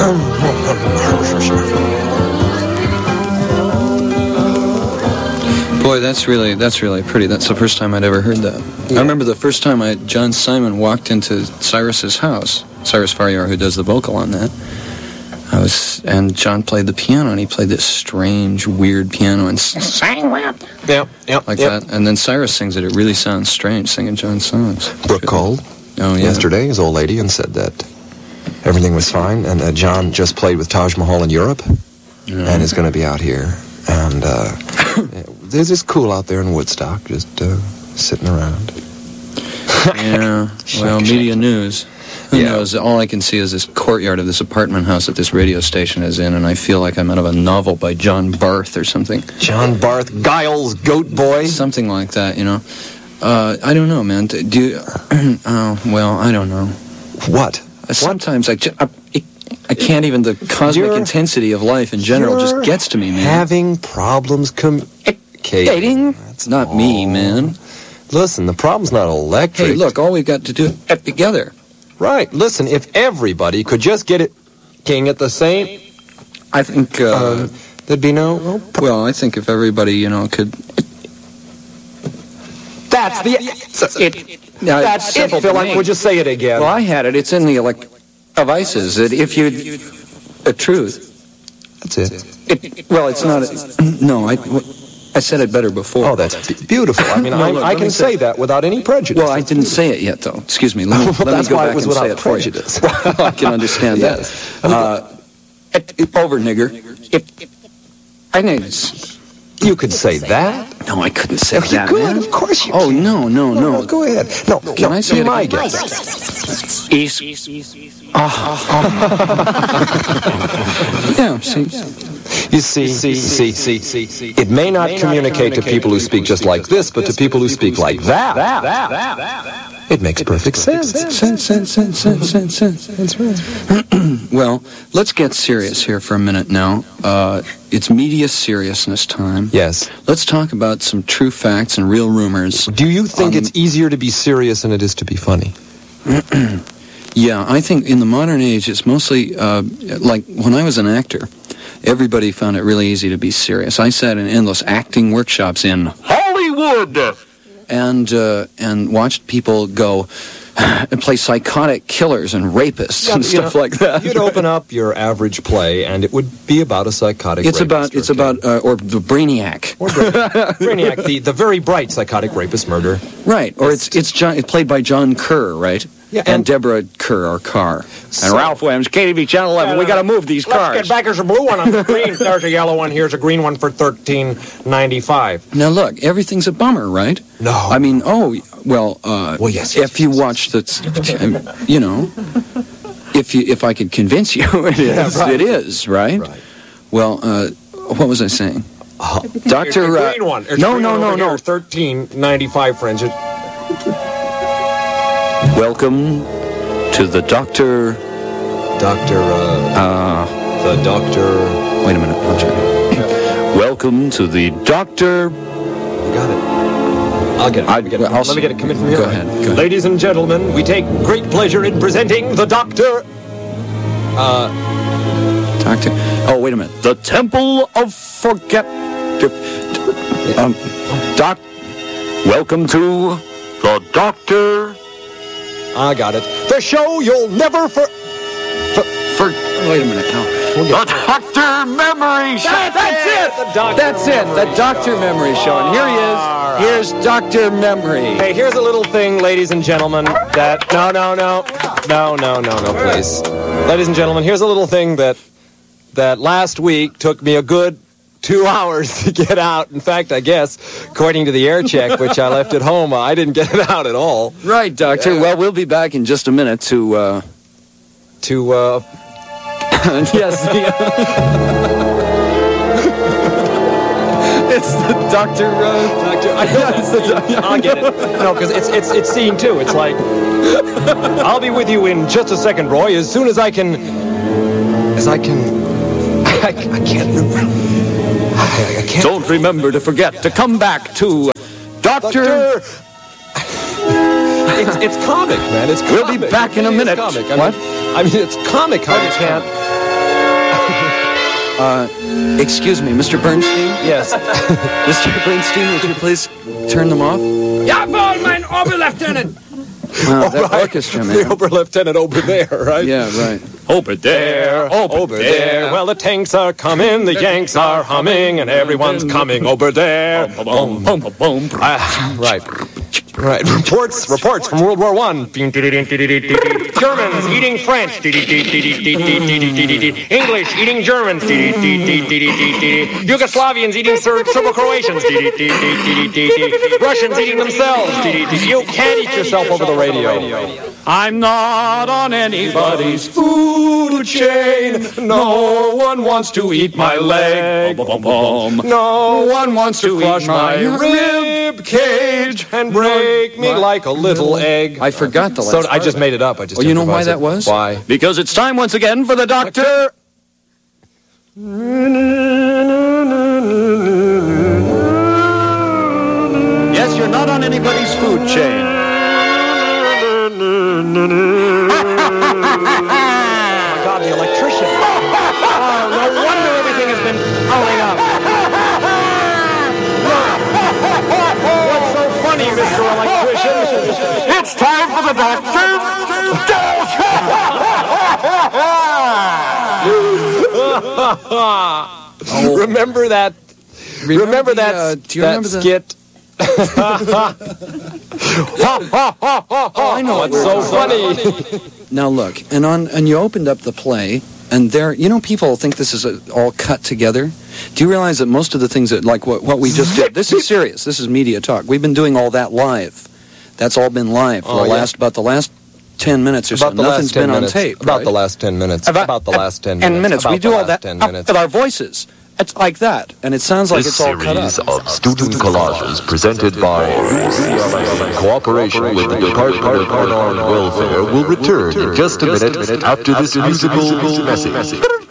Boy, that's really pretty. That's the first time I'd ever heard that. Yeah. I remember the first time John Simon walked into Cyrus's house. Cyrus Faryar, who does the vocal on that. And John played the piano, and he played this strange, weird piano and sang like that. And then Cyrus sings it. It really sounds strange singing John's songs. Brooke called yesterday, his old lady, and said that everything was fine, and that John just played with Taj Mahal in Europe, and is going to be out here. And there's just cool out there in Woodstock, just sitting around. Yeah, well, media news. Who knows? All I can see is this courtyard of this apartment house that this radio station is in, and I feel like I'm out of a novel by John Barth or something. John Barth, Giles, Goat Boy? Something like that, you know. I don't know, man. Do you... well, I don't know. What? Sometimes I can't even... The cosmic intensity of life in general just gets to me, man. Having problems communicating. That's not me, man. Listen, the problem's not electric. Hey, look, all we've got to do is get together. Right. Listen, if everybody could just get it king at the same... I think... there'd be no... Well, I think if everybody, you know, could... That's it. That's it, Phil. Would you say it again? Well, I had it. It's in the devices. If you... The truth. That's it. Well, it's not... No, I said it better before. Oh, that's beautiful. I mean, I can say that without any prejudice. Well, I didn't say it yet, though. Excuse me. Let me go back and say it prejudice. For you. I can understand that. Over, nigger. I know. You could say that? No, I couldn't say that, you could. man. Of course you could. Oh, no. Go ahead. No, can I say it my again? guess. East. Yeah, see. You see, it may not communicate to people who speak just like this, but to people who speak like that, it makes perfect sense. Sense. Well, let's get serious here for a minute now. It's media seriousness time. Yes. Let's talk about some true facts and real rumors. Do you think it's easier to be serious than it is to be funny? Yeah, I think in the modern age, it's mostly, like when I was an actor, everybody found it really easy to be serious. I sat in endless acting workshops in Hollywood and watched people go and play psychotic killers and rapists and stuff like that. You'd open up your average play, and it would be about a psychotic rapist. It's about or the Brainiac. Brainiac, the very bright psychotic rapist murder. Right, or it's played by John Kerr, right? Yeah, and Deborah Kerr, or Carr. And Ralph Williams, KTV Channel 11. We got to move these cars. Let's get back. There's a blue one on the screen. There's a yellow one. Here's a green one for $13.95. Now look, everything's a bummer, right? No. I mean, yes. If you watch the, you know, if I could convince you, it is, right? Well, what was I saying? Dr. green one. No. $13.95, friends. Welcome to the Doctor. The Doctor. Wait a minute. I'll try. Welcome to the Doctor. You got it. I'll get it. Let me get it. Come in from here. Go ahead. Ladies and gentlemen, we take great pleasure in presenting the Doctor. Doctor. Oh, wait a minute. The Temple of Forget. Welcome to the Doctor. I got it. The show you'll never wait a minute. No. The Doctor Memory Show. That's it. The Doctor Memory Show. And here he is. Right. Here's Doctor Memory. Hey, here's a little thing, ladies and gentlemen, that... No, please. Ladies and gentlemen, here's a little thing that last week took me a good 2 hours to get out. In fact, I guess, according to the air check, which I left at home, I didn't get it out at all. Right, Doctor. Well, we'll be back in just a minute to yes. It's the Doctor. I'll get it. No, because it's scene 2. It's like, I'll be with you in just a second, Roy, as soon as I can. I can't remember. I can't. Don't remember to forget to come back to Doctor. It's comic, man. It's comic. We'll be back in a minute. Comic. What? I mean, it's comic how you can't. Excuse me, Mr. Bernstein? Yes. Mr. Bernstein, would you please turn them off? Jawohl, mein Oberleutnant! Wow, that orchestra, man. The Oberlieutenant over there, right? Yeah, right. Over there, over there. Well, the tanks are coming, the Yanks are humming, and everyone's coming over there. Boom, boom, boom, boom. Right. Right. Reports from World War I. Germans eating French. English eating Germans. Yugoslavians eating Serbo-Croatians. Russians eating themselves. You can't eat yourself over the radio. I'm not on anybody's food chain. No one wants to eat my leg. No one wants to crush eat my my rib cage and break me like a little egg. I forgot the last So I part just of made it up. I just Oh, you know why improvised that it. was? Why? Because it's time once again for the doctor. Yes, you're not on anybody's food chain. Oh my God, the electrician. Oh, no wonder everything has been howling up. What's so funny, Mr. Electrician? It's time for the doctor. Remember that? Remember that? Do you remember that skit? Oh, I know. It's so funny. Now look, and you opened up the play, and there, people think this is all cut together. Do you realize that most of the things that, like what we just did, this is serious. This is media talk. We've been doing all that live. That's all been live for about the last 10 minutes or so. Nothing's been on tape. About the last 10 minutes. About the last 10 minutes. We do all that with our voices. It's like that, and it sounds like it's all cut up. This series of student collages presented by UCLA in cooperation with the Department of Minority Welfare will return in just a minute after this musical message.